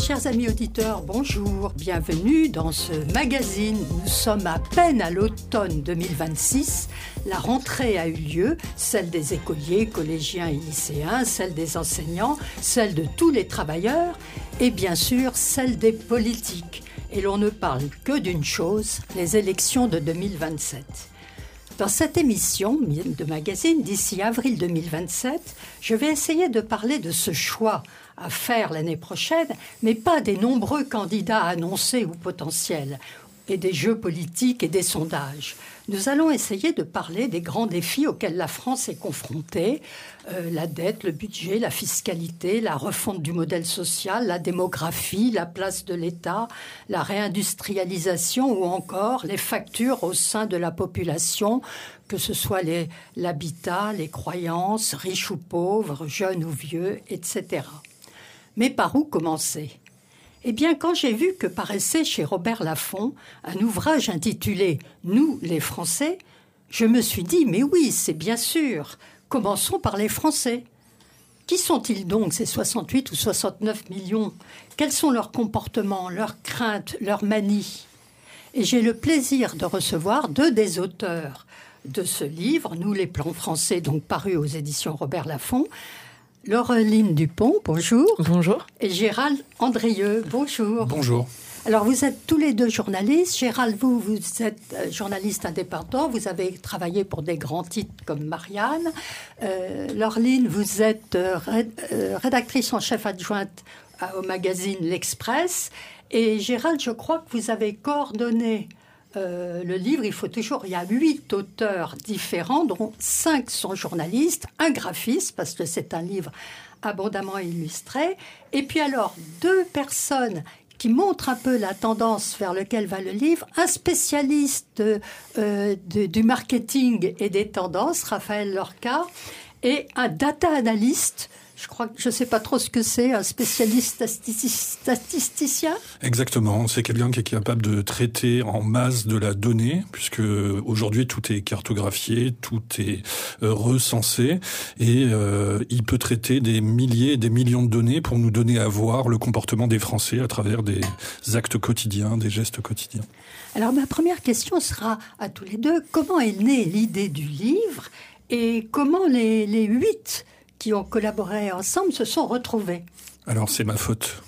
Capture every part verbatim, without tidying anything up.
Chers amis auditeurs, bonjour, bienvenue dans ce magazine. Nous sommes à peine à l'automne deux mille vingt-six. La rentrée a eu lieu, celle des écoliers, collégiens et lycéens, celle des enseignants, celle de tous les travailleurs et bien sûr celle des politiques. Et l'on ne parle que d'une chose, les élections de deux mille vingt-sept. Dans cette émission de magazine, d'ici avril deux mille vingt-sept, je vais essayer de parler de ce choix à faire l'année prochaine, mais pas des nombreux candidats annoncés ou potentiels, et des jeux politiques et des sondages. Nous allons essayer de parler des grands défis auxquels la France est confrontée, euh, la dette, le budget, la fiscalité, la refonte du modèle social, la démographie, la place de l'État, la réindustrialisation ou encore les factures au sein de la population, que ce soit les, l'habitat, les croyances, riches ou pauvres, jeunes ou vieux, et cetera. Mais par où commencer ? Eh bien, quand j'ai vu que paraissait chez Robert Laffont un ouvrage intitulé « Nous, les Français », je me suis dit « Mais oui, c'est bien sûr, commençons par les Français ». Qui sont-ils donc, ces soixante-huit ou soixante-neuf millions ? Quels sont leurs comportements, leurs craintes, leurs manies ? Et j'ai le plaisir de recevoir deux des auteurs de ce livre, « Nous, les plans français », donc paru aux éditions Robert Laffont, Laureline Dupont, bonjour. Bonjour. Et Gérald Andrieux, bonjour. Bonjour. Alors, vous êtes tous les deux journalistes. Gérald, vous, vous êtes journaliste indépendant. Vous avez travaillé pour des grands titres comme Marianne. Euh, Laureline, vous êtes rédactrice en chef adjointe au magazine L'Express. Et Gérald, je crois que vous avez coordonné Euh, le livre. Il faut toujours, il y a huit auteurs différents, dont cinq sont journalistes, un graphiste, parce que c'est un livre abondamment illustré, et puis alors deux personnes qui montrent un peu la tendance vers laquelle va le livre, un spécialiste euh, de, du marketing et des tendances, Raphaël Lorca, et un data analyst. Je crois que je ne sais pas trop ce que c'est, un spécialiste statisticien. Exactement, c'est quelqu'un qui est capable de traiter en masse de la donnée, puisque aujourd'hui tout est cartographié, tout est euh, recensé, et euh, il peut traiter des milliers et des millions de données pour nous donner à voir le comportement des Français à travers des actes quotidiens, des gestes quotidiens. Alors ma première question sera à tous les deux, comment est née l'idée du livre et comment les, les huit qui ont collaboré ensemble se sont retrouvés? Alors, c'est ma faute.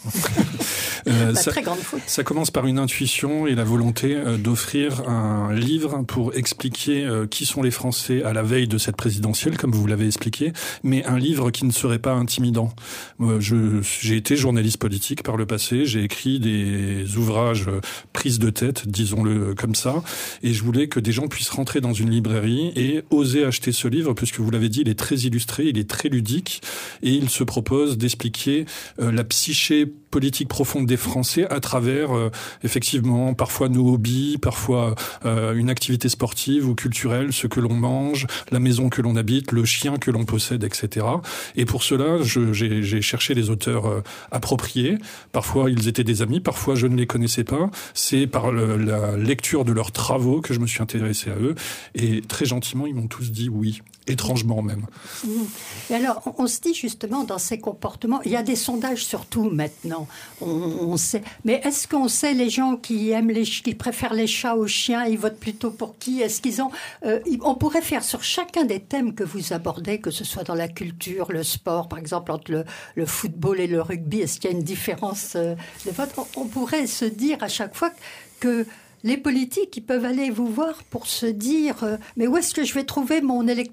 euh, Ma ça, très grande faute. Ça commence par une intuition et la volonté euh, d'offrir un livre pour expliquer euh, qui sont les Français à la veille de cette présidentielle, comme vous l'avez expliqué, mais un livre qui ne serait pas intimidant. Euh, je, j'ai été journaliste politique par le passé, j'ai écrit des ouvrages euh, prises de tête, disons-le comme ça, et je voulais que des gens puissent rentrer dans une librairie et oser acheter ce livre, puisque vous l'avez dit, il est très illustré, il est très ludique, et il se propose d'expliquer Euh, la psyché politique profonde des Français à travers, euh, effectivement, parfois nos hobbies, parfois euh, une activité sportive ou culturelle, ce que l'on mange, la maison que l'on habite, le chien que l'on possède, et cetera. Et pour cela, je, j'ai, j'ai cherché les auteurs euh, appropriés. Parfois, ils étaient des amis, parfois, je ne les connaissais pas. C'est par le, la lecture de leurs travaux que je me suis intéressé à eux. Et très gentiment, ils m'ont tous dit oui. Étrangement même. Mmh. Et alors, on, on se dit justement dans ces comportements, il y a des sondages surtout maintenant, on, on sait, mais est-ce qu'on sait les gens qui aiment les, qui préfèrent les chats aux chiens, ils votent plutôt pour qui? Est-ce qu'ils ont, euh, on pourrait faire sur chacun des thèmes que vous abordez, que ce soit dans la culture, le sport, par exemple, entre le, le football et le rugby, est-ce qu'il y a une différence euh, de vote? on, on pourrait se dire à chaque fois que les politiques, ils peuvent aller vous voir pour se dire euh, « Mais où est-ce que je vais trouver mon électorat ?»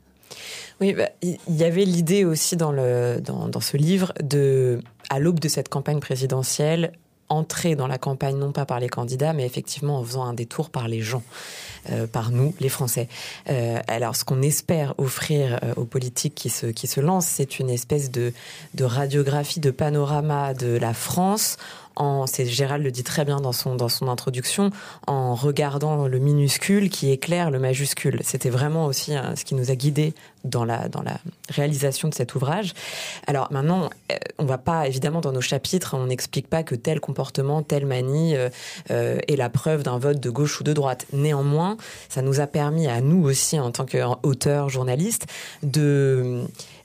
Oui, bah, il y avait l'idée aussi dans, le, dans, dans ce livre de, à l'aube de cette campagne présidentielle, entrer dans la campagne non pas par les candidats, mais effectivement en faisant un détour par les gens. Euh, par nous, les Français. Euh, alors, ce qu'on espère offrir euh, aux politiques qui se, qui se lancent, c'est une espèce de, de radiographie, de panorama de la France. En, c'est, Gérald le dit très bien dans son, dans son introduction, en regardant le minuscule qui éclaire le majuscule. C'était vraiment aussi hein, ce qui nous a guidés dans la dans la réalisation de cet ouvrage. Alors maintenant, on va pas évidemment dans nos chapitres, on n'explique pas que tel comportement, telle manie euh, euh, est la preuve d'un vote de gauche ou de droite. Néanmoins, ça nous a permis à nous aussi en tant qu'auteurs, journalistes, de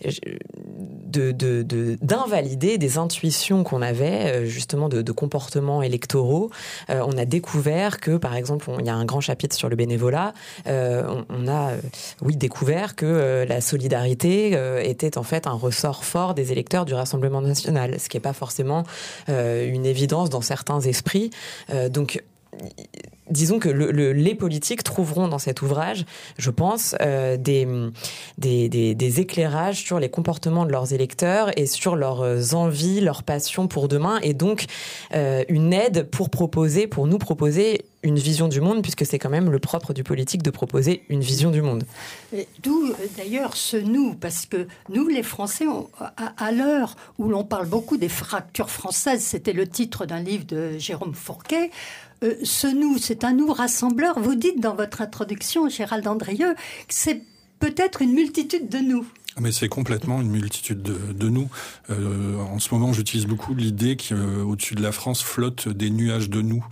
De, de, de, d'invalider des intuitions qu'on avait justement de, de comportements électoraux. Euh, on a découvert que, par exemple, on, il y a un grand chapitre sur le bénévolat. Euh, on, on a, euh, oui, découvert que euh, la solidarité euh, était en fait un ressort fort des électeurs du Rassemblement national, ce qui n'est pas forcément euh, une évidence dans certains esprits. Euh, donc, disons que le, le, les politiques trouveront dans cet ouvrage, je pense, euh, des, des, des, des éclairages sur les comportements de leurs électeurs et sur leurs envies, leurs passions pour demain, et donc euh, une aide pour proposer, pour nous proposer une vision du monde, puisque c'est quand même le propre du politique de proposer une vision du monde. Et d'où d'ailleurs ce nous, parce que nous, les Français, on, à, à l'heure où l'on parle beaucoup des fractures françaises, c'était le titre d'un livre de Jérôme Fourquet. Euh, ce nous, c'est un nous rassembleur. Vous dites dans votre introduction, Gérald Andrieux, que c'est peut-être une multitude de nous. Mais c'est complètement une multitude de, de nous. Euh, en ce moment, j'utilise beaucoup l'idée qu'au-dessus de la France flottent des nuages de nous.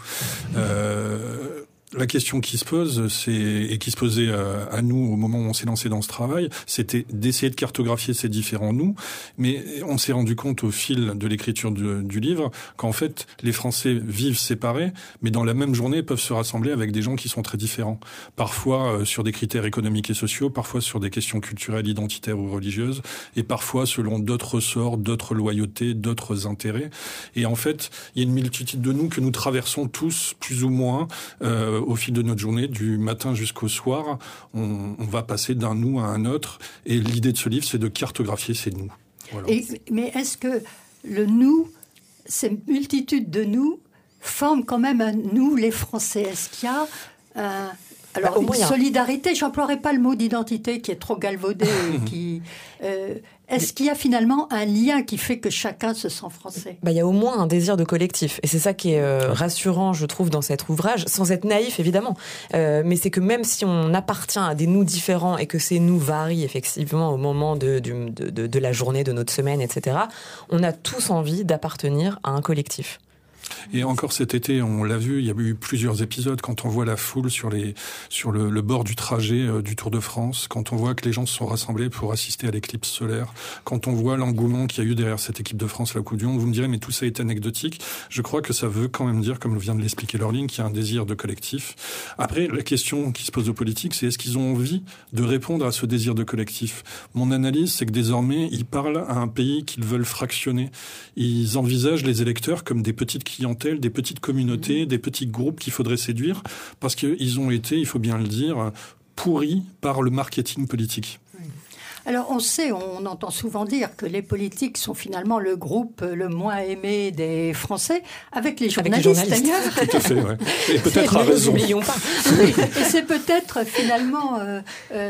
Euh, La question qui se pose, c'est et qui se posait à, à nous au moment où on s'est lancé dans ce travail, c'était d'essayer de cartographier ces différents nous. Mais on s'est rendu compte au fil de l'écriture du, du livre qu'en fait, les Français vivent séparés, mais dans la même journée peuvent se rassembler avec des gens qui sont très différents. Parfois euh, sur des critères économiques et sociaux, parfois sur des questions culturelles, identitaires ou religieuses, et parfois selon d'autres ressorts, d'autres loyautés, d'autres intérêts. Et en fait, il y a une multitude de nous que nous traversons tous, plus ou moins. Euh, Au fil de notre journée, du matin jusqu'au soir, on, on va passer d'un nous à un autre. Et l'idée de ce livre, c'est de cartographier ces nous. Voilà. Et, mais est-ce que le nous, ces multitudes de nous, forment quand même un nous, les Français? Est-ce qu'il y a un... Alors, bah, une moyen. solidarité, j'emploierai pas le mot d'identité qui est trop galvaudé. qui, euh, est-ce qu'il y a finalement un lien qui fait que chacun se sent français? Bah, il y a au moins un désir de collectif. Et c'est ça qui est euh, rassurant, je trouve, dans cet ouvrage, sans être naïf, évidemment. Euh, mais c'est que même si on appartient à des nous différents et que ces nous varient effectivement au moment de, de, de, de la journée, de notre semaine, et cetera, on a tous envie d'appartenir à un collectif. Et encore cet été, on l'a vu, il y a eu plusieurs épisodes quand on voit la foule sur les sur le, le bord du trajet euh, du Tour de France, quand on voit que les gens se sont rassemblés pour assister à l'éclipse solaire, quand on voit l'engouement qu'il y a eu derrière cette équipe de France, la Coupe du Monde. Vous me direz, mais tout ça est anecdotique. Je crois que ça veut quand même dire, comme vient de l'expliquer Laureline, qu'il y a un désir de collectif. Après, la question qui se pose aux politiques, c'est est-ce qu'ils ont envie de répondre à ce désir de collectif? Mon analyse, c'est que désormais, ils parlent à un pays qu'ils veulent fractionner. Ils envisagent les électeurs comme des petites clientèles, des petites communautés, des petits groupes qu'il faudrait séduire, parce qu'ils ont été, il faut bien le dire, pourris par le marketing politique. Alors on sait, on entend souvent dire que les politiques sont finalement le groupe le moins aimé des Français, avec les journalistes, avec les journalistes. d'ailleurs. Tout à fait, ouais. Et peut-être à raison. N'oublions pas. Oui, et c'est peut-être finalement euh,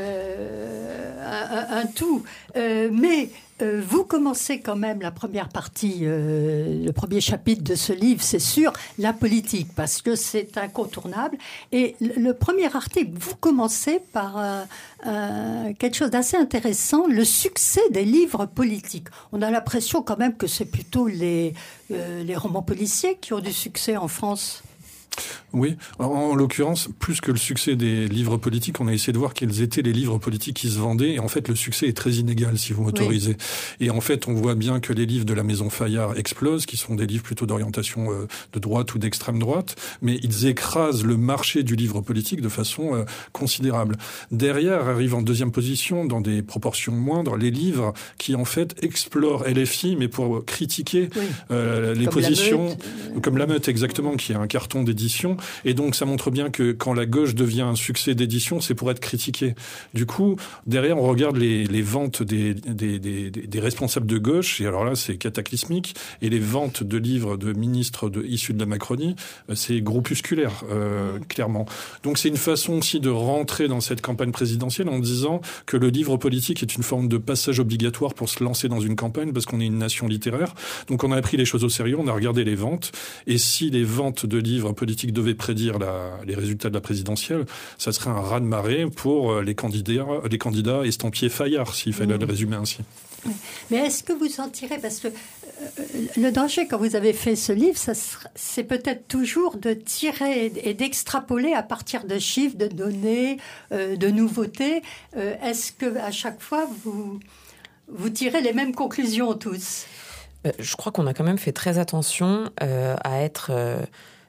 euh, un, un tout. Euh, mais euh, vous commencez quand même la première partie, euh, le premier chapitre de ce livre, c'est sur la politique, parce que c'est incontournable. Et le, le premier article, vous commencez par euh, euh, quelque chose d'assez intéressant, le succès des livres politiques. On a l'impression quand même que c'est plutôt les, euh, les romans policiers qui ont du succès en France. Oui, en, en l'occurrence, plus que le succès des livres politiques, on a essayé de voir quels étaient les livres politiques qui se vendaient. Et en fait, le succès est très inégal, si vous m'autorisez. Oui. Et en fait, on voit bien que les livres de la Maison Fayard explosent, qui sont des livres plutôt d'orientation euh, de droite ou d'extrême droite, mais ils écrasent le marché du livre politique de façon euh, considérable. Derrière arrivent en deuxième position, dans des proportions moindres, les livres qui en fait explorent L F I, mais pour critiquer oui. euh, les comme positions, la meute. comme La Meute exactement, qui est un carton d'édition. Et donc, ça montre bien que quand la gauche devient un succès d'édition, c'est pour être critiqué. Du coup, derrière, on regarde les, les ventes des, des, des, des responsables de gauche, et alors là, c'est cataclysmique, et les ventes de livres de ministres de, issus de la Macronie, c'est groupusculaire, euh, clairement. Donc, c'est une façon aussi de rentrer dans cette campagne présidentielle en disant que le livre politique est une forme de passage obligatoire pour se lancer dans une campagne, parce qu'on est une nation littéraire. Donc, on a pris les choses au sérieux, on a regardé les ventes, et si les ventes de livres politiques politique devait prédire la, les résultats de la présidentielle, ça serait un raz-de-marée pour les candidats, les candidats estampillés Fayard, s'il fallait mmh. le résumer ainsi. Mais est-ce que vous en tirez, parce que euh, le danger quand vous avez fait ce livre, ça sera, c'est peut-être toujours de tirer et d'extrapoler à partir de chiffres, de données, euh, de nouveautés. Euh, est-ce que à chaque fois vous vous tirez les mêmes conclusions tous ? Je crois qu'on a quand même fait très attention euh, à être euh,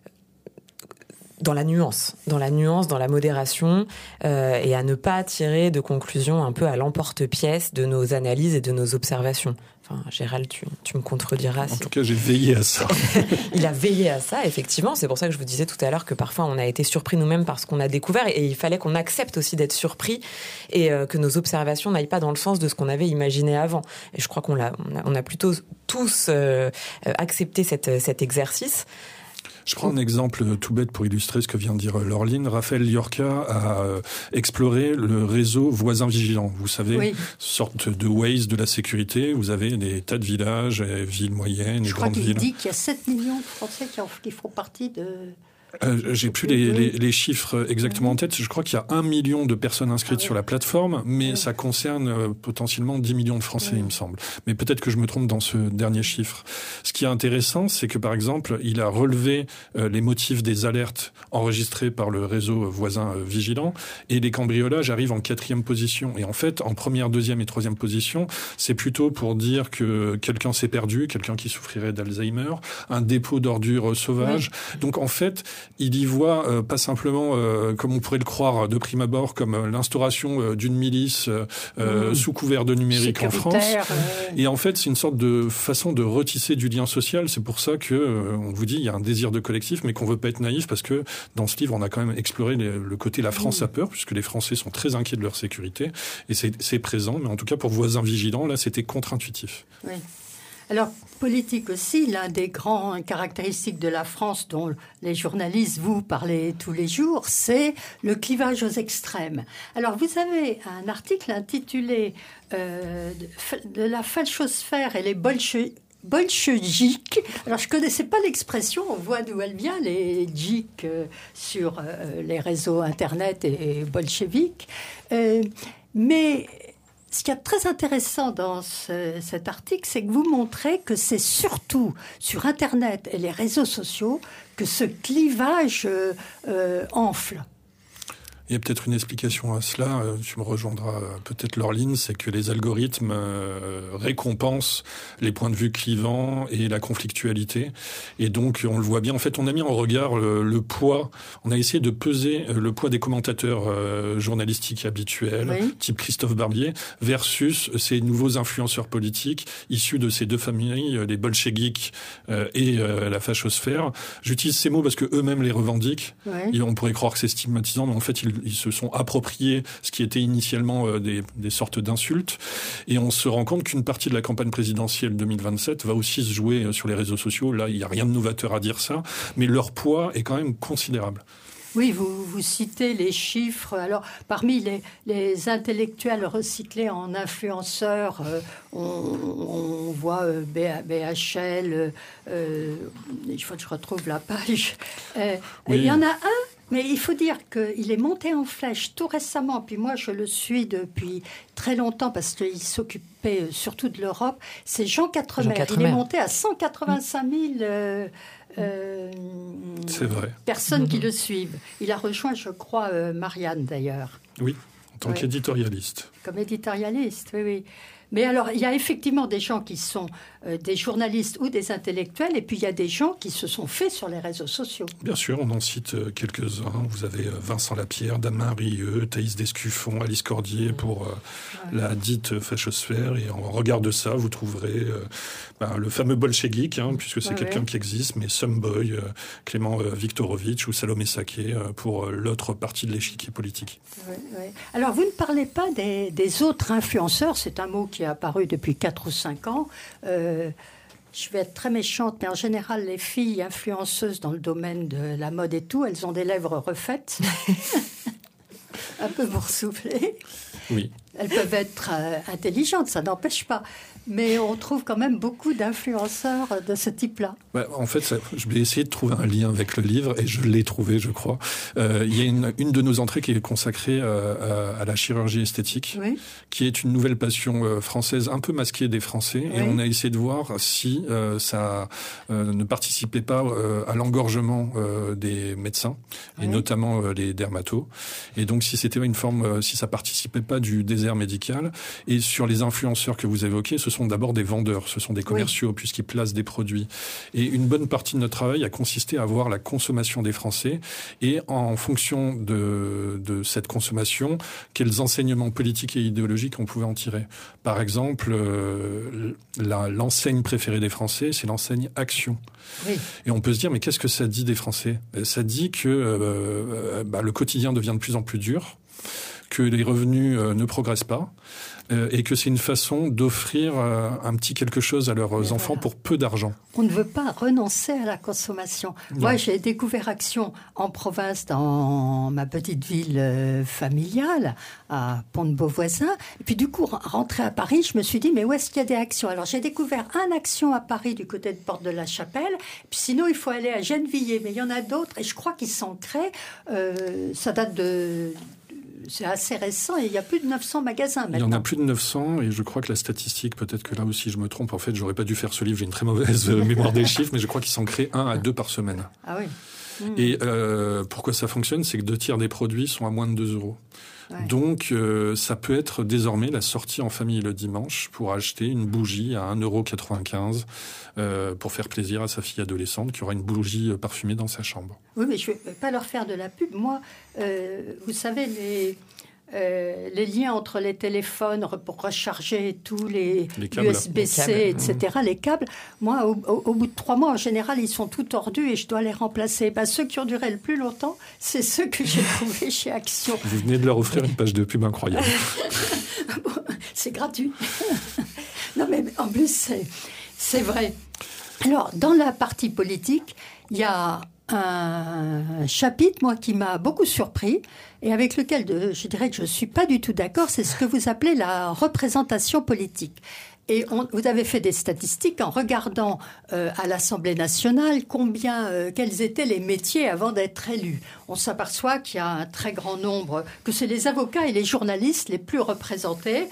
dans la nuance, dans la nuance, dans la modération, euh, et à ne pas tirer de conclusions un peu à l'emporte-pièce de nos analyses et de nos observations. Enfin, Gérald, tu, tu me contrediras. En si... tout cas, j'ai veillé à ça. Il a veillé à ça, effectivement. C'est pour ça que je vous disais tout à l'heure que parfois on a été surpris nous-mêmes par ce qu'on a découvert, et il fallait qu'on accepte aussi d'être surpris et euh, que nos observations n'aillent pas dans le sens de ce qu'on avait imaginé avant. Et je crois qu'on l'a, on a, on a plutôt tous euh, accepté cette, cet exercice. Je prends un exemple tout bête pour illustrer ce que vient de dire Laureline. Raphaël Liorca a exploré le réseau voisins vigilants. Vous savez, oui. sorte de Waze de la sécurité. Vous avez des tas de villages, villes moyennes, Je grandes villes. Je crois qu'il dit qu'il y a sept millions de Français qui, en, qui font partie de... Euh, j'ai plus les, les, les chiffres exactement en tête. Je crois qu'il y a un million de personnes inscrites ah oui. sur la plateforme, mais oui. ça concerne euh, potentiellement dix millions de Français, oui. il me semble. Mais peut-être que je me trompe dans ce dernier chiffre. Ce qui est intéressant, c'est que par exemple, il a relevé euh, les motifs des alertes enregistrées par le réseau voisin euh, vigilant, et les cambriolages arrivent en quatrième position. Et en fait, en première, deuxième et troisième position, c'est plutôt pour dire que quelqu'un s'est perdu, quelqu'un qui souffrirait d'Alzheimer, un dépôt d'ordures sauvages. Oui. Donc en fait, il y voit euh, pas simplement, euh, comme on pourrait le croire de prime abord, comme euh, l'instauration euh, d'une milice euh, mmh. sous couvert de numérique en France. Euh... Et en fait, c'est une sorte de façon de retisser du lien social. C'est pour ça que euh, on vous dit il y a un désir de collectif, mais qu'on veut pas être naïf, parce que dans ce livre, on a quand même exploré les, le côté la France mmh. a peur, puisque les Français sont très inquiets de leur sécurité, et c'est, c'est présent. Mais en tout cas, pour voisins vigilants, là, c'était contre-intuitif. Oui. Alors, politique aussi, l'un des grands caractéristiques de la France dont les journalistes, vous, parlez tous les jours, c'est le clivage aux extrêmes. Alors, vous avez un article intitulé euh, « De la falchosphère et les bolcheviks ». Bolchevique. Alors, je ne connaissais pas l'expression, on voit d'où elle vient, les geeks euh, sur euh, les réseaux Internet et, et bolcheviques. Euh, mais... Ce qui est très intéressant dans ce, cet article, c'est que vous montrez que c'est surtout sur Internet et les réseaux sociaux que ce clivage euh, euh, enfle. Il y a peut-être une explication à cela, tu me rejoindras peut-être Laureline, c'est que les algorithmes récompensent les points de vue clivants et la conflictualité. Et donc, on le voit bien, en fait, on a mis en regard le, le poids, on a essayé de peser le poids des commentateurs euh, journalistiques habituels, oui. type Christophe Barbier, versus ces nouveaux influenceurs politiques issus de ces deux familles, les bolcheviks euh, et euh, la fachosphère. J'utilise ces mots parce que eux-mêmes les revendiquent. Oui. Et on pourrait croire que c'est stigmatisant, mais en fait, ils Ils se sont appropriés ce qui était initialement euh, des, des sortes d'insultes. Et on se rend compte qu'une partie de la campagne présidentielle deux mille vingt-sept va aussi se jouer euh, sur les réseaux sociaux. Là, il n'y a rien de novateur à dire ça. Mais leur poids est quand même considérable. Oui, vous, vous citez les chiffres. Alors, parmi les, les intellectuels recyclés en influenceurs, euh, on, on voit euh, B H L, euh, il faut que je retrouve la page. Euh, oui. Il y en a un, mais il faut dire qu'il est monté en flèche tout récemment, puis moi je le suis depuis très longtemps parce qu'il s'occupait surtout de l'Europe, c'est Jean Quatremer. Jean Quatremer. Il est monté à cent quatre-vingt-cinq mille... Euh, Euh, c'est vrai. Personnes qui le suivent. Il a rejoint, je crois, euh, Marianne d'ailleurs. Oui, en tant ouais. qu'éditorialiste. Comme éditorialiste, oui, oui. Mais alors, il y a effectivement des gens qui sont euh, des journalistes ou des intellectuels, et puis il y a des gens qui se sont faits sur les réseaux sociaux. Bien sûr, on en cite euh, quelques-uns. Vous avez euh, Vincent Lapierre, Damien Rieu, Thaïs Descuffon, Alice Cordier pour euh, ouais. la dite fachosphère. Et en regard de ça, vous trouverez euh, ben, le fameux bolchevique, hein, puisque c'est ouais, quelqu'un ouais. qui existe, mais Someboy, euh, Clément euh, Viktorovitch ou Salomé Saké euh, pour euh, l'autre partie de l'échiquier politique. Ouais, ouais. Alors, vous ne parlez pas des, des autres influenceurs, c'est un mot qui est apparu depuis quatre ou cinq ans. Euh, je vais être très méchante, mais en général, les filles influenceuses dans le domaine de la mode et tout, elles ont des lèvres refaites. Un peu boursouflées. Oui. Elles peuvent être euh, intelligentes, ça n'empêche pas. Mais on trouve quand même beaucoup d'influenceurs de ce type-là. Ouais, en fait, ça, je vais essayer de trouver un lien avec le livre, et je l'ai trouvé, je crois. Euh, il y a une, une de nos entrées qui est consacrée euh, à, à la chirurgie esthétique, oui. qui est une nouvelle passion euh, française, un peu masquée des Français. Oui. Et on a essayé de voir si euh, ça euh, ne participait pas euh, à l'engorgement euh, des médecins, oui. et notamment euh, les dermatos. Et donc, si c'était une forme, euh, si ça participait pas du désert médical. Et sur les influenceurs que vous évoquez, ce sont d'abord des vendeurs, ce sont des commerciaux, oui. puisqu'ils placent des produits. Et une bonne partie de notre travail a consisté à voir la consommation des Français et en fonction de, de cette consommation, quels enseignements politiques et idéologiques on pouvait en tirer. Par exemple, euh, la, l'enseigne préférée des Français, c'est l'enseigne Action. Oui. Et on peut se dire, mais qu'est-ce que ça dit des Français ? Ça dit que euh, bah, le quotidien devient de plus en plus dur, que les revenus euh, ne progressent pas, euh, et que c'est une façon d'offrir euh, un petit quelque chose à leurs Mais enfants voilà. pour peu d'argent. On ne veut pas renoncer à la consommation. Non. Moi, j'ai découvert Action en province, dans ma petite ville euh, familiale, à Pont-de-Beauvoisin. Et puis du coup, rentrée à Paris, je me suis dit, mais où est-ce qu'il y a des Actions ? Alors, j'ai découvert un Action à Paris, du côté de Porte de la Chapelle. Puis sinon, il faut aller à Gennevilliers. Mais il y en a d'autres, et je crois qu'ils sont créés. Euh, ça date de... C'est assez récent et il y a plus de neuf cents magasins maintenant. Il y en a plus de neuf cents et je crois que la statistique, peut-être que là aussi je me trompe, en fait j'aurais pas dû faire ce livre, j'ai une très mauvaise mémoire des chiffres, mais je crois qu'ils s'en créent un à deux par semaine. Ah oui. Mmh. Et euh, pourquoi ça fonctionne ? C'est que deux tiers des produits sont à moins de deux euros. Ouais. Donc, euh, ça peut être désormais la sortie en famille le dimanche pour acheter une bougie à un euro quatre-vingt-quinze euh, pour faire plaisir à sa fille adolescente qui aura une bougie parfumée dans sa chambre. Oui, mais je ne vais pas leur faire de la pub. Moi, euh, vous savez, les... Euh, les liens entre les téléphones pour recharger tous les, les U S B C, et cetera, mmh. les câbles, moi, au, au, au bout de trois mois, en général, ils sont tout tordus et je dois les remplacer. Ben, ceux qui ont duré le plus longtemps, c'est ceux que j'ai trouvés chez Action. Vous venez de leur offrir une page de pub incroyable. C'est gratuit. Non, mais en plus, c'est, c'est vrai. Alors, dans la partie politique, il y a un chapitre, moi, qui m'a beaucoup surpris et avec lequel de, je dirais que je ne suis pas du tout d'accord, c'est ce que vous appelez la représentation politique. Et on, vous avez fait des statistiques en regardant euh, à l'Assemblée nationale combien, euh, quels étaient les métiers avant d'être élus. On s'aperçoit qu'il y a un très grand nombre, que c'est les avocats et les journalistes les plus représentés.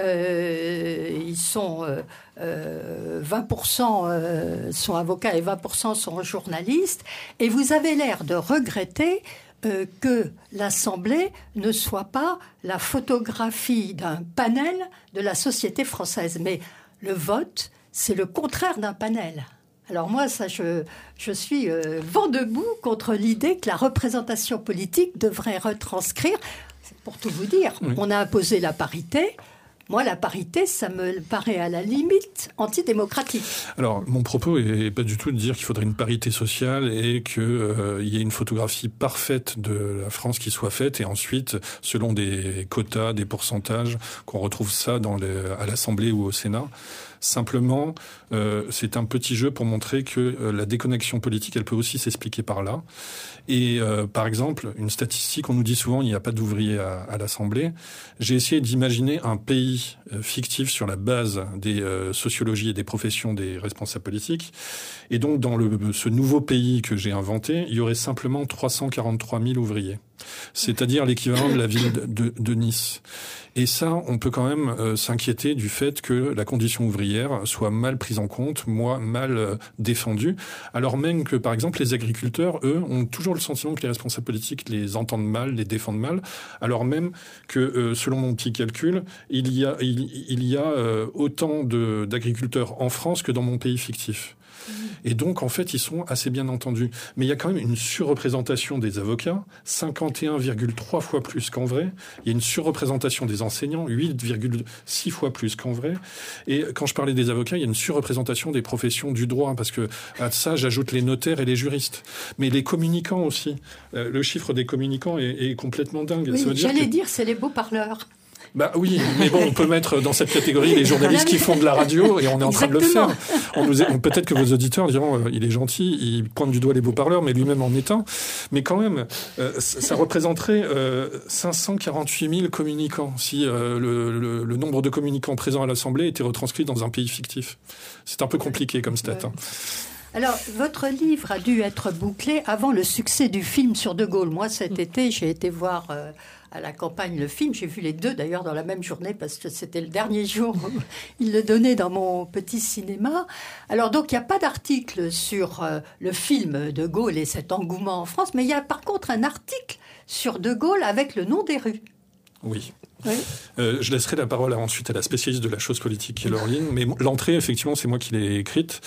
Euh, ils sont euh, euh, vingt pour cent euh, sont avocats et vingt pour cent sont journalistes. Et vous avez l'air de regretter Euh, que l'Assemblée ne soit pas la photographie d'un panel de la société française. Mais le vote, c'est le contraire d'un panel. Alors moi, ça, je, je suis euh, vent debout contre l'idée que la représentation politique devrait retranscrire. Pour tout vous dire, oui. On a imposé la parité. Moi, la parité, ça me paraît à la limite antidémocratique. Alors, mon propos est pas du tout de dire qu'il faudrait une parité sociale et qu'il euh, y ait une photographie parfaite de la France qui soit faite et ensuite, selon des quotas, des pourcentages, qu'on retrouve ça dans les, à l'Assemblée ou au Sénat. Simplement, euh, c'est un petit jeu pour montrer que euh, la déconnexion politique, elle peut aussi s'expliquer par là. Et euh, par exemple, une statistique, on nous dit souvent il n'y a pas d'ouvriers à, à l'Assemblée. J'ai essayé d'imaginer un pays euh, fictif sur la base des euh, sociologies et des professions des responsables politiques. Et donc, dans le, ce nouveau pays que j'ai inventé, il y aurait simplement trois cent quarante-trois mille ouvriers. C'est-à-dire l'équivalent de la ville de, de, de Nice. Et ça, on peut quand même euh, s'inquiéter du fait que la condition ouvrière soit mal prise en compte, moi, mal euh, défendue, alors même que, par exemple, les agriculteurs, eux, ont toujours le sentiment que les responsables politiques les entendent mal, les défendent mal, alors même que, euh, selon mon petit calcul, il y a, il, il y a euh, autant de, d'agriculteurs en France que dans mon pays fictif. Et donc, en fait, ils sont assez bien entendus. Mais il y a quand même une surreprésentation des avocats, cinquante et un virgule trois fois plus qu'en vrai. Il y a une surreprésentation des enseignants, huit virgule six fois plus qu'en vrai. Et quand je parlais des avocats, il y a une surreprésentation des professions du droit, parce que à ça, j'ajoute les notaires et les juristes. Mais les communicants aussi. Euh, le chiffre des communicants est, est complètement dingue. Oui, ça veut dire j'allais que... dire, c'est les beaux parleurs. Bah oui, mais bon, on peut mettre dans cette catégorie les journalistes qui font de la radio et on est en train de le faire. On nous est, on, peut-être que vos auditeurs diront euh, il est gentil, il pointe du doigt les beaux parleurs, mais lui-même en est un. Mais quand même, euh, ça représenterait euh, cinq cent quarante-huit mille communicants si euh, le, le, le nombre de communicants présents à l'Assemblée était retranscrit dans un pays fictif. C'est un peu compliqué comme stat. Hein. Alors, votre livre a dû être bouclé avant le succès du film sur De Gaulle. Moi, cet été, j'ai été voir euh, à la campagne le film. J'ai vu les deux, d'ailleurs, dans la même journée, parce que c'était le dernier jour où il le donnait dans mon petit cinéma. Alors, donc, il n'y a pas d'article sur euh, le film De Gaulle et cet engouement en France, mais il y a par contre un article sur De Gaulle avec le nom des rues. Oui. Oui. Euh, je laisserai la parole ensuite à la spécialiste de la chose politique qui est Laureline, mais l'entrée, effectivement, c'est moi qui l'ai écrite.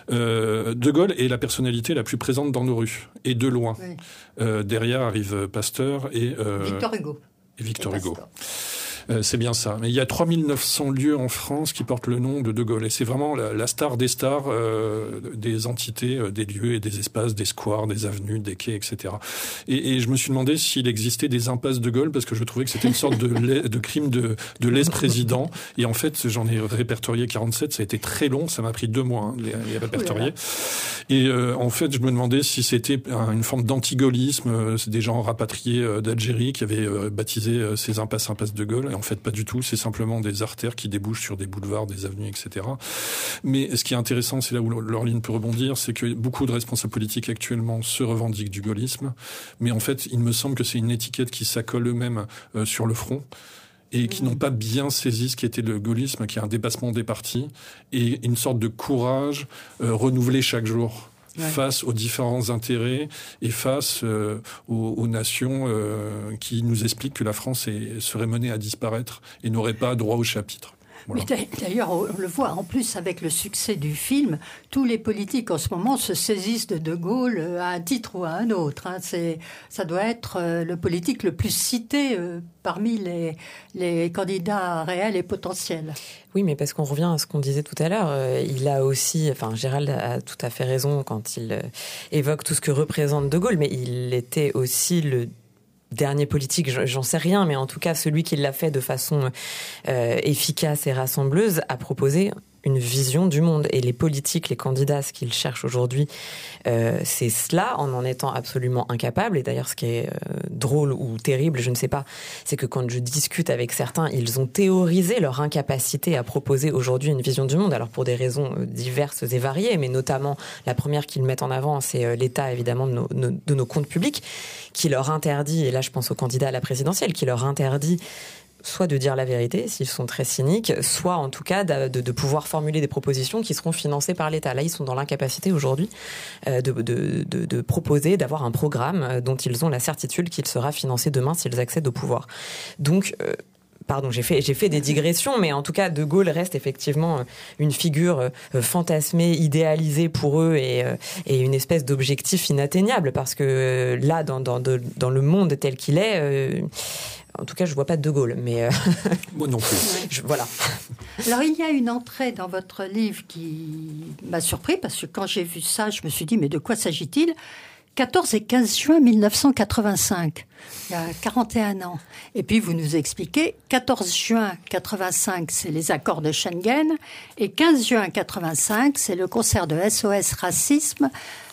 Euh, De Gaulle est la personnalité la plus présente dans nos rues, et de loin. Oui. Euh, derrière arrive Pasteur et... Euh, Victor Hugo. Et Victor et Hugo. Euh, c'est bien ça. Mais il y a trois mille neuf cents lieux en France qui portent le nom de De Gaulle. Et c'est vraiment la, la star des stars, euh, des entités, euh, des lieux et des espaces, des squares, des avenues, des quais, et cetera. Et, et je me suis demandé s'il existait des impasses De Gaulle, parce que je trouvais que c'était une sorte de, de crime de, de lèse-président. Et en fait, j'en ai répertorié quarante-sept. Ça a été très long. Ça m'a pris deux mois, hein, les, les répertorier. Et euh, en fait, je me demandais si c'était une forme d'antigaullisme. Euh, c'est des gens rapatriés euh, d'Algérie qui avaient euh, baptisé euh, ces impasses impasses De Gaulle. Et en fait, pas du tout. C'est simplement des artères qui débouchent sur des boulevards, des avenues, et cetera. Mais ce qui est intéressant, c'est là où Laureline peut rebondir, c'est que beaucoup de responsables politiques actuellement se revendiquent du gaullisme. Mais en fait, il me semble que c'est une étiquette qui s'accole eux-mêmes euh, sur le front et qui n'ont pas bien saisi ce qu'était le gaullisme, qui est un dépassement des partis et une sorte de courage euh, renouvelé chaque jour. Ouais. Face aux différents intérêts et face euh, aux, aux nations euh, qui nous expliquent que la France est, serait menée à disparaître et n'aurait pas droit au chapitre. Voilà. Mais d'ailleurs, on le voit, en plus, avec le succès du film, tous les politiques en ce moment se saisissent de De Gaulle à un titre ou à un autre. Hein. C'est, ça doit être euh, le politique le plus cité euh, parmi les, les candidats réels et potentiels. Oui, mais parce qu'on revient à ce qu'on disait tout à l'heure, euh, il a aussi, enfin Gérald a tout à fait raison quand il euh, évoque tout ce que représente De Gaulle, mais il était aussi le dernier politique, j'en sais rien, mais en tout cas celui qui l'a fait de façon euh, efficace et rassembleuse a proposé une vision du monde. Et les politiques, les candidats, ce qu'ils cherchent aujourd'hui, euh, c'est cela, en en étant absolument incapables. Et d'ailleurs, ce qui est euh, drôle ou terrible, je ne sais pas, c'est que quand je discute avec certains, ils ont théorisé leur incapacité à proposer aujourd'hui une vision du monde. Alors pour des raisons euh, diverses et variées, mais notamment la première qu'ils mettent en avant, c'est euh, l'état évidemment de nos, nos, de nos comptes publics, qui leur interdit, et là je pense aux candidats à la présidentielle, qui leur interdit soit de dire la vérité, s'ils sont très cyniques, soit en tout cas de, de, de pouvoir formuler des propositions qui seront financées par l'État. Là, ils sont dans l'incapacité aujourd'hui euh, de, de, de, de proposer, d'avoir un programme dont ils ont la certitude qu'il sera financé demain s'ils accèdent au pouvoir. Donc... Euh, Pardon, j'ai fait, j'ai fait des digressions, mais en tout cas, De Gaulle reste effectivement une figure fantasmée, idéalisée pour eux et, et une espèce d'objectif inatteignable parce que là, dans, dans, dans le monde tel qu'il est, euh, en tout cas, je ne vois pas de De Gaulle, mais... Euh, Moi non plus. je, voilà. Alors, il y a une entrée dans votre livre qui m'a surpris parce que quand j'ai vu ça, je me suis dit, mais de quoi s'agit-il ? quatorze et quinze juin mille neuf cent quatre-vingt-cinq, il y a quarante et un ans. Et puis vous nous expliquez, quatorze juin quatre-vingt-cinq, c'est les accords de Schengen, et quinze juin quatre-vingt-cinq, c'est le concert de S O S Racisme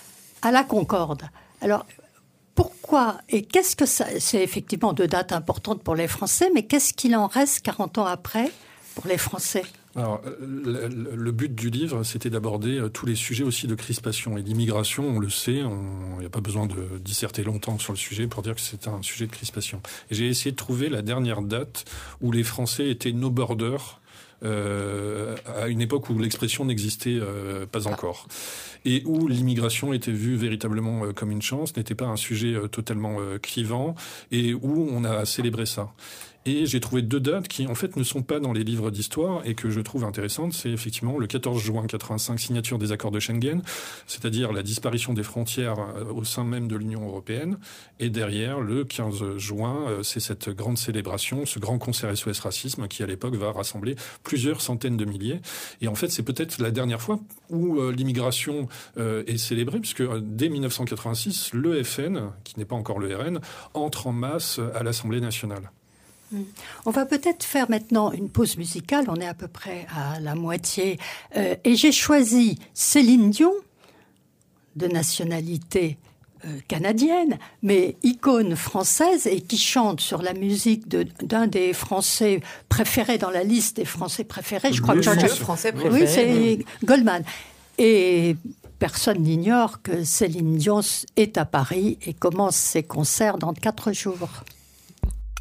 à la Concorde. Alors, pourquoi et qu'est-ce que ça... C'est effectivement deux dates importantes pour les Français, mais qu'est-ce qu'il en reste quarante ans après pour les Français ? Alors, le, le but du livre, c'était d'aborder tous les sujets aussi de crispation. Et l'immigration, on le sait, il n'y a pas besoin de disserter longtemps sur le sujet pour dire que c'est un sujet de crispation. Et j'ai essayé de trouver la dernière date où les Français étaient no border, euh, à une époque où l'expression n'existait euh, pas encore. Et où l'immigration était vue véritablement euh, comme une chance, n'était pas un sujet euh, totalement euh, clivant, et où on a célébré ça. Et j'ai trouvé deux dates qui, en fait, ne sont pas dans les livres d'histoire et que je trouve intéressantes. C'est effectivement le quatorze juin quatre-vingt-cinq, signature des accords de Schengen, c'est-à-dire la disparition des frontières au sein même de l'Union européenne. Et derrière, le quinze juin, c'est cette grande célébration, ce grand concert S O S Racisme qui, à l'époque, va rassembler plusieurs centaines de milliers. Et en fait, c'est peut-être la dernière fois où euh, l'immigration euh, est célébrée, puisque euh, dès mille neuf cent quatre-vingt-six, l'E F N, qui n'est pas encore le R N, entre en masse à l'Assemblée nationale. On va peut-être faire maintenant une pause musicale, on est à peu près à la moitié. Euh, et j'ai choisi Céline Dion, de nationalité euh, canadienne, mais icône française et qui chante sur la musique de, d'un des Français préférés dans la liste des Français préférés. Je crois le que George... Français préféré. Oui, c'est Goldman. Et personne n'ignore que Céline Dion est à Paris et commence ses concerts dans quatre jours.